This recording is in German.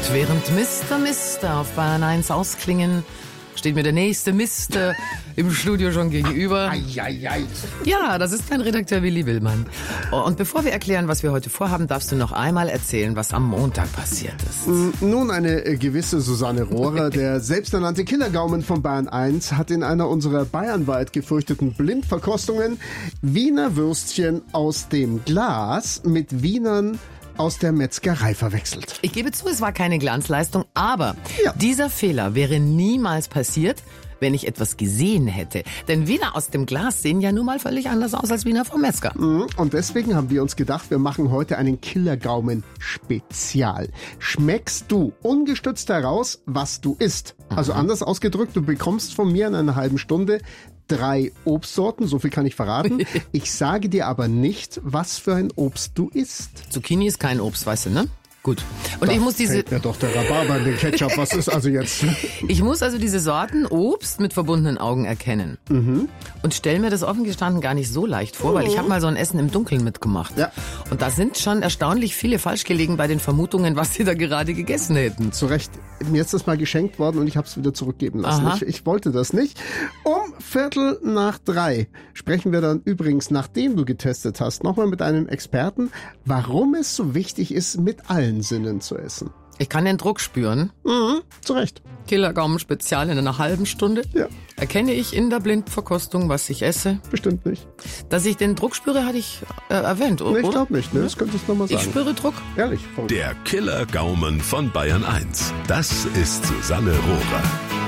Während Mister auf Bayern 1 ausklingen, steht mir der nächste Mister im Studio schon gegenüber. Ja, das ist dein Redakteur Willi Willmann. Und bevor wir erklären, was wir heute vorhaben, darfst du noch einmal erzählen, was am Montag passiert ist. Nun, eine gewisse Susanne Rohrer, der selbsternannte Killergaumen von Bayern 1, hat in einer unserer bayernweit gefürchteten Blindverkostungen Wiener Würstchen aus dem Glas mit Wienern aus der Metzgerei verwechselt. Ich gebe zu, es war keine Glanzleistung, aber dieser Fehler wäre niemals passiert, wenn ich etwas gesehen hätte. Denn Wiener aus dem Glas sehen ja nun mal völlig anders aus als Wiener vom Metzger. Und deswegen haben wir uns gedacht, wir machen heute einen Killergaumen-Spezial. Schmeckst du ungestützt heraus, was du isst? Also anders ausgedrückt, du bekommst von mir in einer halben Stunde 3 Obstsorten, so viel kann ich verraten. Ich sage dir aber nicht, was für ein Obst du isst. Zucchini ist kein Obst, weißt du, ne? Gut. Und ich muss fällt mir doch der Rhabarber in den Ketchup. Was ist also jetzt? Ich muss also diese Sorten Obst mit verbundenen Augen erkennen. Und stell mir das offen gestanden gar nicht so leicht vor, weil ich habe mal so ein Essen im Dunkeln mitgemacht. Ja. Und da sind schon erstaunlich viele falsch gelegen bei den Vermutungen, was sie da gerade gegessen hätten. Zu Recht. Mir ist das mal geschenkt worden und ich habe es wieder zurückgeben lassen. Ich wollte das nicht. Um 2:45 sprechen wir dann übrigens, nachdem du getestet hast, nochmal mit einem Experten, warum es so wichtig ist, mit allen Sinnen zu essen. Ich kann den Druck spüren. Zu Recht. Killergaumen Spezial in einer halben Stunde. Ja. Erkenne ich in der Blindverkostung, was ich esse? Bestimmt nicht. Dass ich den Druck spüre, hatte ich erwähnt, oder? Nee, ich glaube nicht. Ne? Das könntest du nochmal sagen. Ich spüre Druck. Ehrlich. Der Killergaumen von Bayern 1. Das ist Susanne Rohrer.